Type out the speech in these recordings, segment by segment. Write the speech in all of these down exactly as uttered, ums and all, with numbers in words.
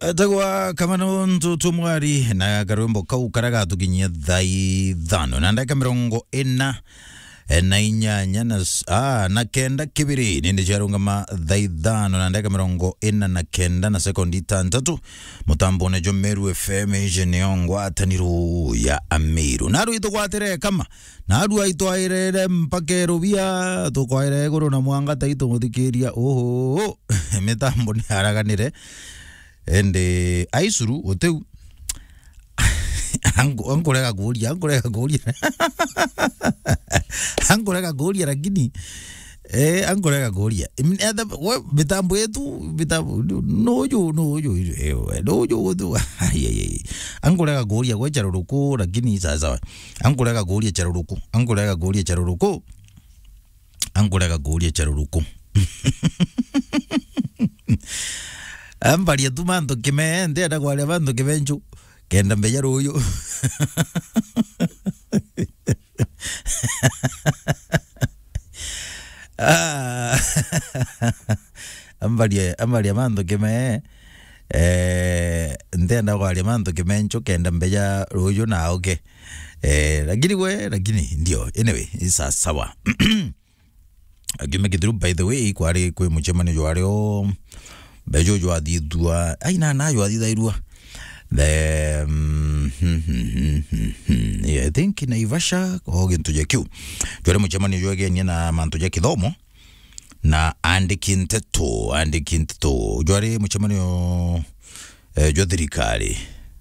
Tagwa kamano ntutu mwari na karwembo kau karaga tukinyia thai thano na ndaka mirongo ena na inyanya na ah na kenda kibiri nindi charunga ma thai thano na ndaka mirongo ena na kenda na sekondi tantatu mutambo ne Jomeru F M jeneyongwa taniru ya Amiru naru ito kwatere kama naru aito airere mpake rubia to kwaire goro na mwanga taito muthikiria oho mitambo ni haraganire ende aisuru oteu ango angolega golia angolega golia angolega golia lakini eh angolega golia mitambo yetu mitambo nojo nojo eh nojo tu ai angolega golia kwa charuruku lakini sasa angolega golia charuruku angolega golia charuruku angolega golia charuruku Ambali tu mando kime ndenda kwa wale mando kimenchu kenda mbeja royo ambali ambali mando kime eh ndenda kwa wale mando kimenchu kenda mbeja royo na okay eh lakini we lakini ndio anyway isa sawa agime kidiru by the way kwa ale kwa mchemani jwaleo bejo jwa didua aina na jwa didairua the um, hmm, hmm, hmm, hmm. yeah, I think na Ivasha ko gintu kiu jore mchamani jwa genya na manto ya kithomo na andikinteto andikinteto jore mchamani yo eh, jwa dirikali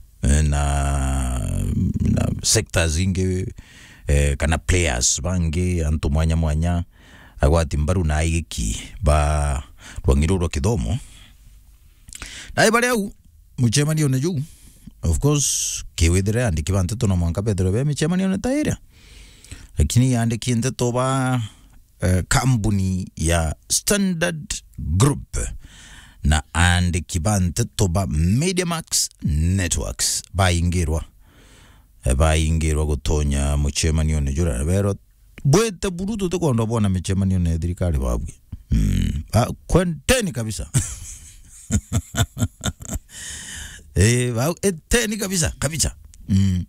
na na sector zinge eh, kana players bange anto mwanya mwanya agwati mbaru na igiki ba rwangiruro kithomo na ibale au mchemani one juu of course kiwedere andiki bante to no mwanka Pedro be mchemani one taira lakini andiki ente to ba uh, kampuni ya Standard Group na andiki bante to ba Mediamax Networks ba ingirwa ba ingirwa gutonya mchemani one jura bero bwete burutu to kondo bona mchemani one dirikali babwe mm ah kwenteni kabisa eh wow eteni kabisa kabisa mm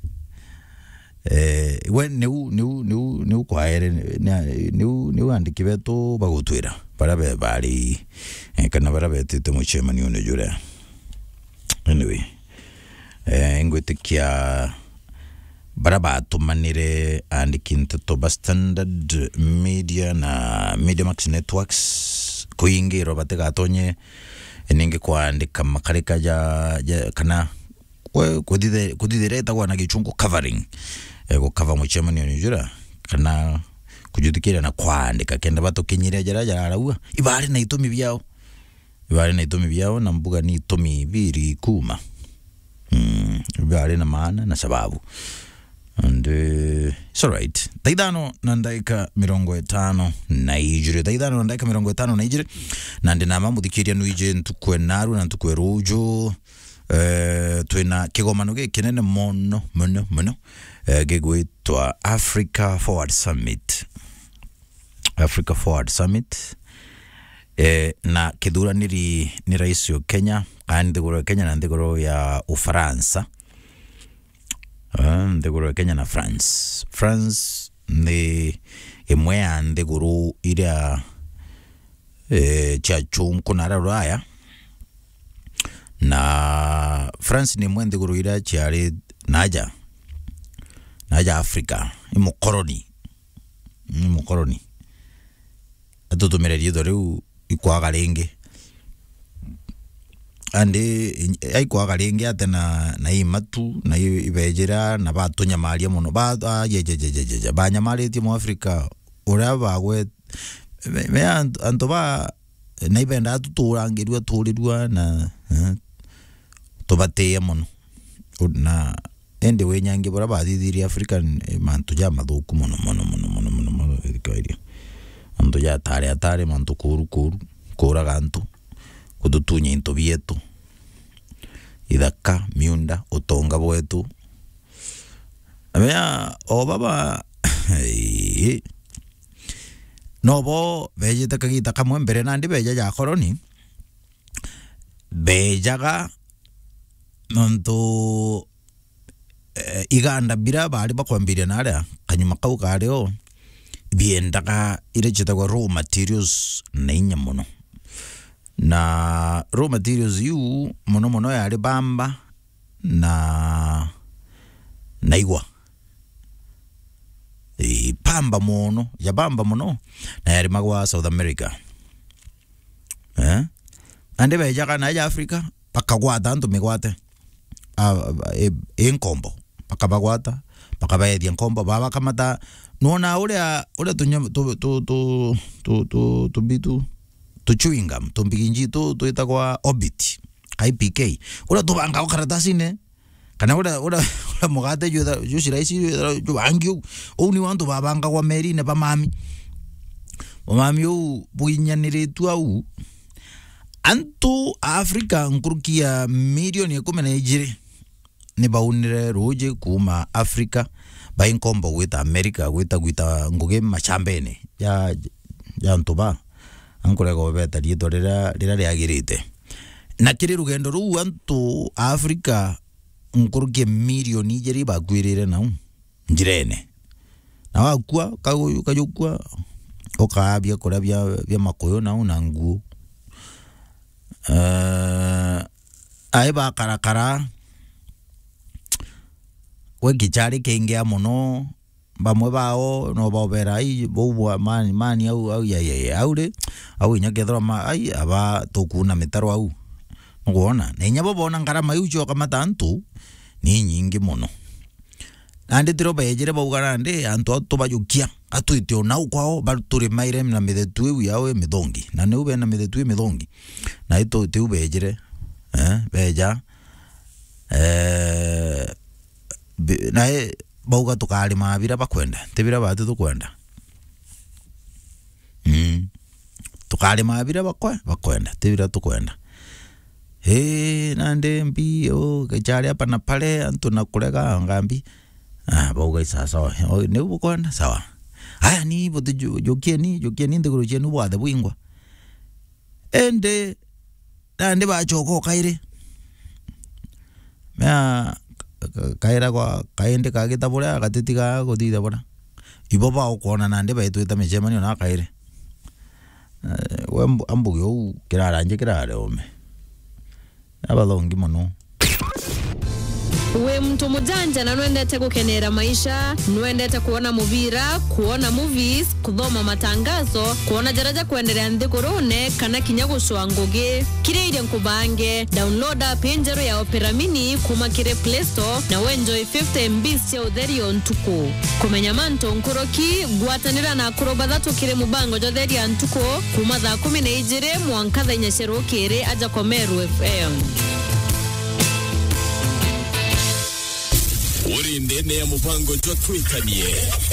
eh when new new new new kwaere new new andikibeto bagutwira barabe bali kana barabe tete muchemani one jura anyway eh ngwetikia baraba tumanire andikinto to Standard Media na Mediamax Networks kuingira batega tonye eninge kwandika makareka ya, ya kana we kudide kudidireta kwa gichungu covering ego cover muchemani one jura kana kujudikira na kwandika kenda bato kinyira jara jara araua ibari na itomi byao ibari na itomi byao na mbuga ni itomi biri kuma mm ibari na maana na sababu and uh, it's alright taidano nandaika mirongo etano na ijire taidano nandaika mirongo etano na ijire nandi nama muthikiria nuije ntukwe naru na ntukwe rujo eh twina kigomano gikinene mono mono mono eh gigwitwa Africa Forward Summit Africa Forward Summit eh na kidhuraniri ni rais wa Kenya and the Kenya na ndigoro ya Ufaransa Um, the guru Kenya na France. France ni imwe ande guru ira eh cha chunku na raya na France ni mwende guru ira chari naja naja Africa imu koloni imu koloni atutu mereri dore ikwa galenge ande aiko galingi atena na imatu na ibejera na batonya maria muno ba je je je je banya mari ti mu Africa ora bagwe me anto ba na ibenda tuturangirwa turirwa na to bateya muno na ende wenyange bora bathithiri African mantu ja mathuku muno muno muno muno muno muno ikairia anto ja tare atare mantu kuru kuru kura gantu kudutunya into bietu idaka miunda utonga bwetu amea o baba no bo beje takagita kamwe mbere nandi beja ya koloni bejaga nonto eh, iganda bira bari bakwambiria naria kanyuma kau kareo biendaga ile chitagwa raw materials na inya muno na raw materials yu muno muno yari bamba na na igwa e pamba muno ya bamba muno na yari magwa South America eh ande beja kana ya Africa pakagwata antu migwate e enkombo pakabagwata pakabaedia enkombo baba kamata nona ule ule tunya tu tu tu tu tu tu bitu tu chewing gum tu biginji tu tu itakwa Orbit I P K ule tu banga ukaratasi ne kana ule ule ule mugate yo yo siraisi yo angyo oni wantu babanga kwa meri ne pa mami mami yo buinyanire tu au antu Afrika nkurukia milioni kumi na ijiri ni baunire roje kuma Afrika bainkombo wita America wita wita nguge machambene ya ya ntuba ankore go beta rito rira rira riagirite na kiri rugendo ru antu Afrika nkurukie milioni ijiri bagwirire nau njirene na wakua kago kajukua okabia korabia bya makoyo nau na nguo Uh, aiba karakara we kichari keingia muno bamwe bao no baobera ai bo mani mani au au ya ya aure au inyakethro ma ai aba tokuna mitaro au ngona na inyabo bona ngarama yucho kama tantu ni nyingi muno ande tiro bejere baugarande anto to bajukia atuitio nau kwao baturi maire na mithetu yawe midongi na ne ube na mithetu midongi na ito te ubejere eh beja eh na e bauga tukali mabira bakwenda tebira batu tukwenda mm tukali mabira bakwa bakwenda tebira tukwenda eh nande mbi o kachari hapa na pale antu nakulega ngambi ah bauga sasa ne ubukwenda sawa haya ni bote jokie ni jokie ni ndegoro chenu bwathe bwingwa ende nande bachoko kaire mea kaira kwa kaende kagita bora gatetiga godida bora ibo ba okona nande baitwita mechemani na kaire we ambuge u kiraranje kirare ome abalongi muno we mtu mujanja na nwendete gukenera maisha nwendete kuona muvira kuona movies kuthoma matangazo kuona jaraja kuendelea nthigurune kana kinya gucwa ngugi kireire nkubange download app enjero ya Opera Mini kuma kire Play Store na wenjoy fifty megabytes ya utheri ontuko kumenya manto nkuroki gwatanira na kuroba thatu kire mubango jotheri ya ntuko kuma thaa kumi na ijiri mwanka thaa inya kire aja Komeru F M. Uri ndene ya mupango jwa tuikanie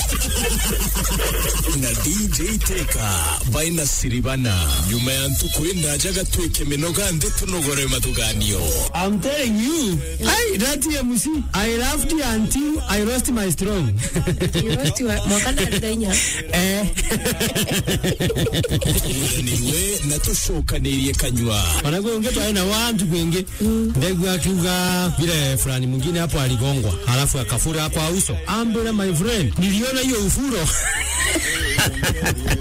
na D J Teka baina siribana nyuma ya ntukuinda ajaga tuike minoga ndetu nogore matuganio. I'm telling you, hey, that M C, I laughed until I lost my strong. You lost your mwakanda adanya. Eh. Niwe natushoka niriye kanywa. Wanagwe ungeto aina wantu kwenge. Ndegu akiuga vile fulani mwingine hapo aligongwa. Alafu akafura hapo uso. Ambele my friend, niliona hiyo ufuro.